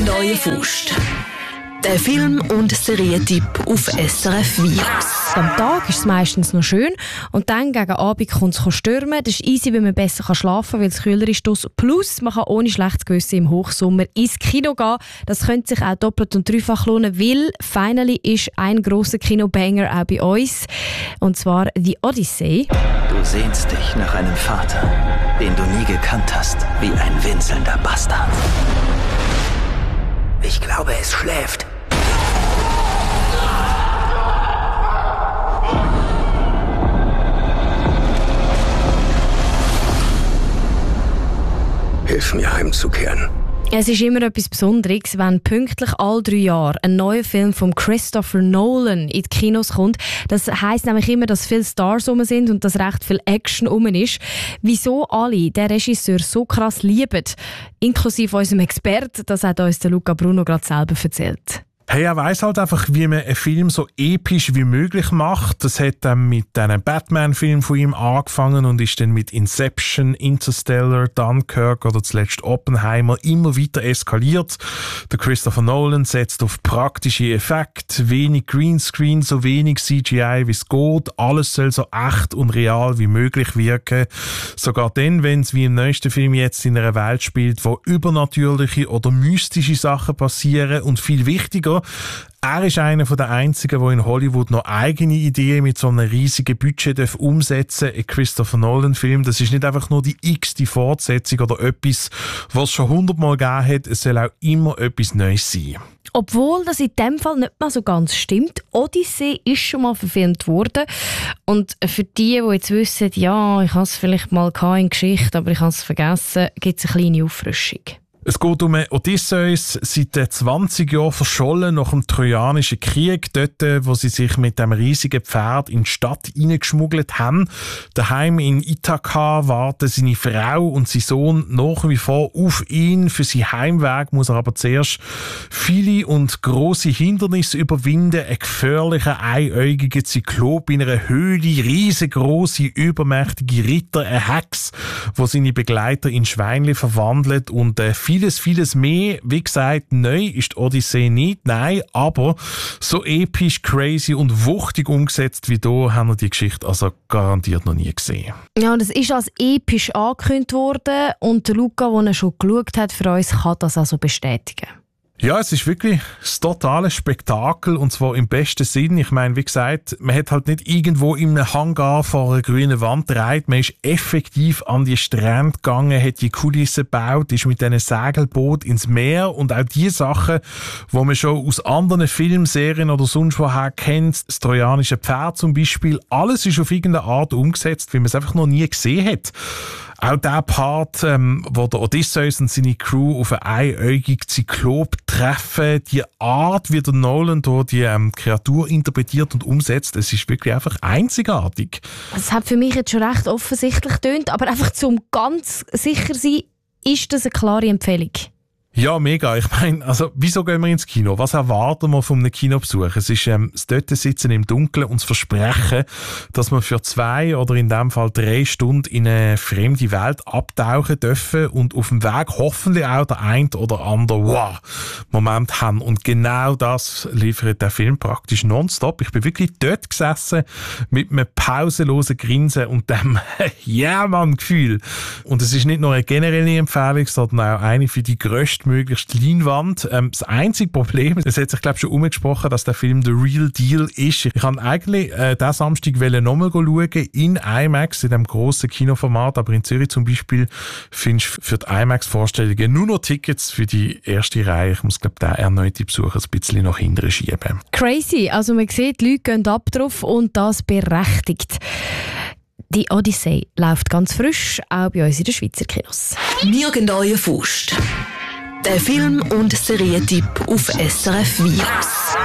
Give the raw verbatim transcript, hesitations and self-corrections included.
Neue Faust. Der Film- und Serientipp auf S R F Virus. Am Tag ist es meistens noch schön und dann gegen Abend kommt es stürmen. Das ist easy, weil man besser schlafen kann, weil es kühler ist. Plus, man kann ohne schlechtes Gewissen im Hochsommer ins Kino gehen. Das könnte sich auch doppelt und dreifach lohnen, weil finally ist ein grosser Kinobanger auch bei uns. Und zwar «The Odyssey». Du sehnst dich nach einem Vater, den du nie gekannt hast, wie ein winselnder Bastard. Ich glaube, es schläft. Hilf mir heimzukehren. Es ist immer etwas Besonderes, wenn pünktlich alle drei Jahre ein neuer Film von Christopher Nolan in die Kinos kommt. Das heisst nämlich immer, dass viele Stars rum sind und dass recht viel Action rum ist. Wieso alle den Regisseur so krass lieben, inklusive unserem Experten, das hat uns der Luca Bruno gerade selber erzählt. Hey, er weiss halt einfach, wie man einen Film so episch wie möglich macht. Das hat dann mit einem Batman-Film von ihm angefangen und ist dann mit Inception, Interstellar, Dunkirk oder zuletzt Oppenheimer immer weiter eskaliert. Der Christopher Nolan setzt auf praktische Effekte, wenig Greenscreen, so wenig C G I wie es geht. Alles soll so echt und real wie möglich wirken. Sogar dann, wenn es wie im neuesten Film jetzt in einer Welt spielt, wo übernatürliche oder mystische Sachen passieren und viel wichtiger, er ist einer der einzigen, der in Hollywood noch eigene Ideen mit so einem riesigen Budget umsetzen darf. Ein Christopher Nolan-Film, das ist nicht einfach nur die x-te Fortsetzung oder etwas, was es schon hundertmal gegeben hat. Es soll auch immer etwas Neues sein. Obwohl das in dem Fall nicht mal so ganz stimmt. Odyssey ist schon mal verfilmt worden. Und für die, die jetzt wissen, ja, ich habe es vielleicht mal in Geschichte, aber ich habe es vergessen, gibt es eine kleine Auffrischung. Es geht um Odysseus, seit zwanzig Jahren verschollen nach dem Trojanischen Krieg, dort, wo sie sich mit dem riesigen Pferd in die Stadt hineingeschmuggelt haben. Daheim in Ithaka warten seine Frau und sein Sohn nach wie vor auf ihn. Für seinen Heimweg muss er aber zuerst viele und grosse Hindernisse überwinden. Ein gefährlicher, einäugiger Zyklop in einer Höhle, riesengroße, übermächtige Ritter, eine Hex, wo seine Begleiter in Schweinchen verwandelt und äh, Vieles, vieles mehr. Wie gesagt, neu ist die Odyssee nicht, nein, aber so episch, crazy und wuchtig umgesetzt wie hier haben wir die Geschichte also garantiert noch nie gesehen. Ja, das ist als episch angekündigt worden und der Luca, der schon geschaut hat für uns, kann das also bestätigen. Ja, es ist wirklich das totale Spektakel und zwar im besten Sinn. Ich meine, wie gesagt, man hat halt nicht irgendwo in einem Hangar vor einer grünen Wand gedreht. Man ist effektiv an die Strände gegangen, hat die Kulissen gebaut, ist mit einem Segelboot ins Meer und auch die Sachen, die man schon aus anderen Filmserien oder sonst woher kennt, das trojanische Pferd zum Beispiel, alles ist auf irgendeine Art umgesetzt, wie man es einfach noch nie gesehen hat. Auch der Part, ähm, wo der Odysseus und seine Crew auf einen einäugigen Zyklop treffen, die Art, wie der Nolan hier die ähm, Kreatur interpretiert und umsetzt, es ist wirklich einfach einzigartig. Es hat für mich jetzt schon recht offensichtlich getönt, aber einfach zum ganz sicher sein, ist das eine klare Empfehlung. Ja, mega. Ich meine, also, wieso gehen wir ins Kino? Was erwarten wir von einem Kinobesuch? Es ist ähm, das dort sitzen im Dunkeln und das Versprechen, dass wir für zwei oder in dem Fall drei Stunden in eine fremde Welt abtauchen dürfen und auf dem Weg hoffentlich auch der ein oder andere Wow-Moment haben. Und genau das liefert der Film praktisch nonstop. Ich bin wirklich dort gesessen mit einem pausenlosen Grinsen und dem Ja-Mann-Gefühl. Und es ist nicht nur eine generelle Empfehlung, sondern auch eine für die grösste möglichst Leinwand. Ähm, das einzige Problem, es hat sich glaube ich schon umgesprochen, dass der Film «The Real Deal» ist. Ich kann eigentlich äh, diesen Samstag nochmal schauen in IMAX, in dem grossen Kinoformat, aber in Zürich zum Beispiel findest du für die IMAX-Vorstellungen nur noch Tickets für die erste Reihe. Ich muss glaube ich den erneuten Besuch ein bisschen nach hinten schieben. Crazy, also man sieht, die Leute gehen ab drauf und das berechtigt. Die Odyssey läuft ganz frisch, auch bei uns in den Schweizer Kinos. Neue Faust. Der Film- und Serientipp auf S R F Virus.